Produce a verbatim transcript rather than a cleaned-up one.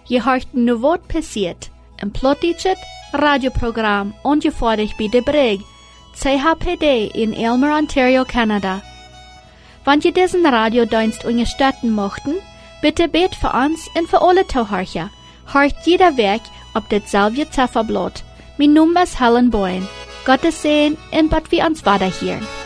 Je hört nu wat passiert. Een plottichet radioprogram ongefährlich bij de Brig, C H P D in Aylmer, Ontario, Canada. Wenn je diesen Radiodienst unterstützen möchten, bitte bet für uns und für alle Zuhörer. Hört jeder Weg auf dasselbe Zifferblatt. Mein Name ist Helen Boyne. Gottes Segen und Gott wir uns weiterhören.